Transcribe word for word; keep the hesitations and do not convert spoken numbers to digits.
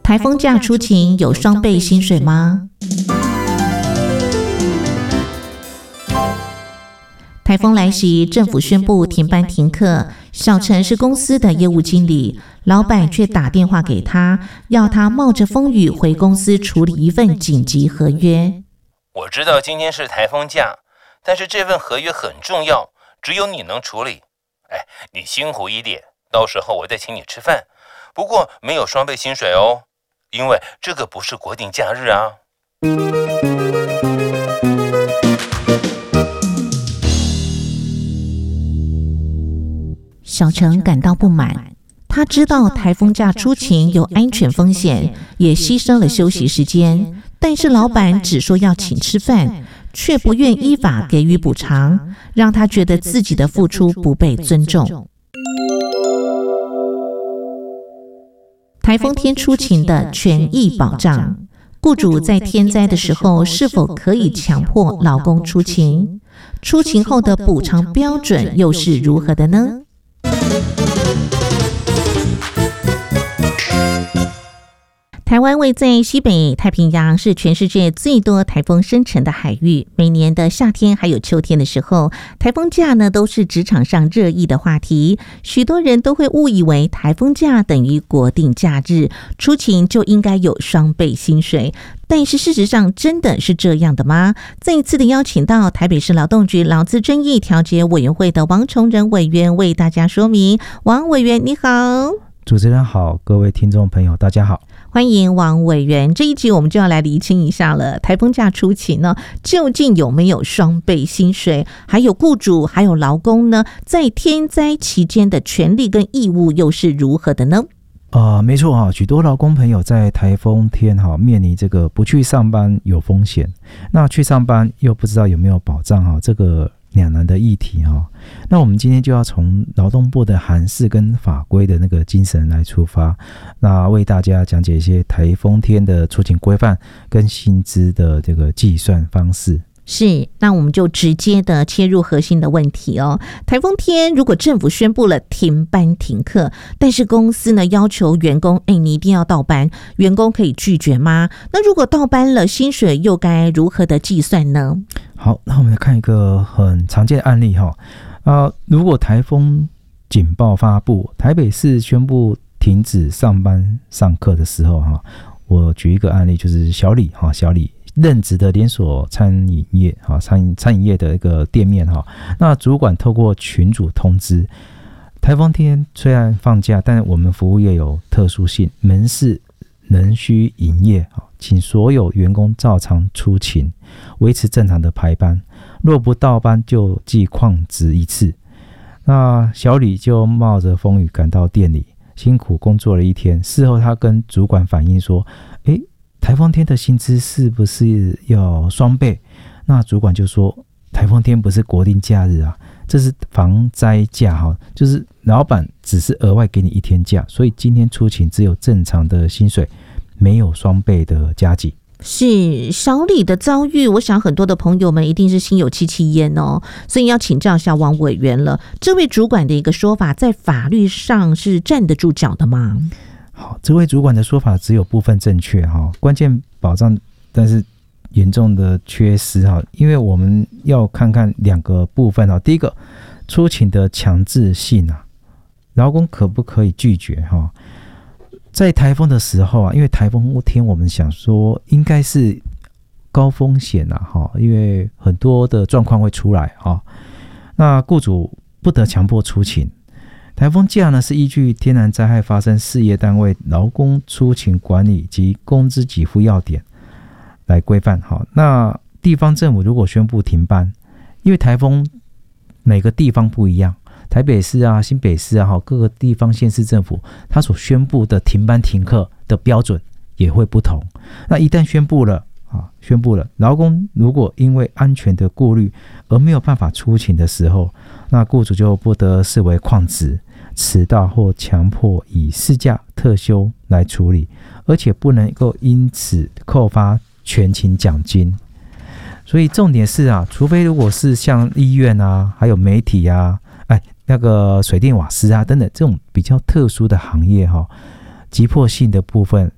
台风假出勤有双倍薪水吗？台风来袭，政府宣布停班停课。小陈是公司的业务经理，老板却打电话给他，要他冒着风雨回公司处理一份紧急合约。 我知道今天是台风假，但是这份合约很重要，只有你能处理。哎，你辛苦一点，到时候我再请你吃饭。不过没有双倍薪水哦，因为这个不是国定假日啊。 小陈感到不满，他知道台风假出勤有安全风险，也牺牲了休息时间，但是老板只说要请吃饭，却不愿依法给予补偿，让他觉得自己的付出不被尊重。台风天出勤的权益保障，雇主在天灾的时候是否可以强迫劳工出勤？出勤后的补偿标准又是如何的呢？台湾位在西北太平洋，是全世界最多台风生成的海域。每年的夏天还有秋天的时候，台风假呢都是职场上热议的话题。许多人都会误以为台风假等于国定假日，出勤就应该有双倍薪水。但是事实上真的是这样的吗？再一次的邀请到台北市劳动局劳资争议调解委员会的王崇仁委员为大家说明。王委员你好。 主持人好，各位听众朋友大家好， 欢迎王委员。这一集我们就要来厘清一下了，台风假出勤呢，究竟有没有双倍薪水？还有雇主还有劳工呢，在天灾期间的权利跟义务又是如何的呢？ 呃，没错哈，许多劳工朋友在台风天哈面临这个不去上班有风险，那去上班又不知道有没有保障哈，这个两难的议题哈。那我们今天就要从劳动部的函释跟法规的那个精神来出发，那为大家讲解一些台风天的出勤规范跟薪资的这个计算方式。 是，那我们就直接的切入核心的问题哦。台风天如果政府宣布了停班停课，但是公司呢要求员工，哎，你一定要到班，员工可以拒绝吗？那如果到班了，薪水又该如何的计算呢？ 好，那我们来看一个很常见的案例哈。呃，如果台风警报发布，台北市宣布停止上班上课的时候哈，我举一个案例，就是小李哈，小李。任职的连锁餐饮业哈，餐餐饮业的一个店面哈，那主管透过群组通知，台风天虽然放假，但我们服务业有特殊性，门市仍需营业，请所有员工照常出勤，维持正常的排班，若不到班就记旷职一次。那小李就冒着风雨赶到店里，辛苦工作了一天，事后他跟主管反映说，诶台风天的薪资是不是要双倍？那主管就说，台风天不是国定假日啊，这是防灾假哈，就是老板只是额外给你一天假，所以今天出勤只有正常的薪水，没有双倍的加给。 是小李的遭遇，我想很多的朋友们一定是心有戚戚焉哦，所以要请教一下王委员了，这位主管的一个说法，在法律上是站得住脚的吗？ 好，这位主管的说法只有部分正确哈，关键保障但是严重的缺失哈，因为我们要看看两个部分哈。第一个，出勤的强制性啊，劳工可不可以拒绝哈？在台风的时候啊，因为台风天我们想说应该是高风险啊哈，因为很多的状况会出来哈，那雇主不得强迫出勤。台风假呢是依据天然灾害发生事业单位劳工出勤管理及工资给付要点来规范。好，那地方政府如果宣布停班，因为台风每个地方不一样，台北市啊、新北市啊，各个地方县市政府它所宣布的停班停课的标准也会不同。那一旦宣布了啊，宣布了，劳工如果因为安全的顾虑而没有办法出勤的时候，那雇主就不得视为旷职、迟到或强迫以事假、特休来处理，而且不能够因此扣发全勤奖金。所以重点是啊，除非如果是像医院啊，还有媒体啊，哎，那个水电瓦斯啊等等这种比较特殊的行业哈、哦，急迫性的部分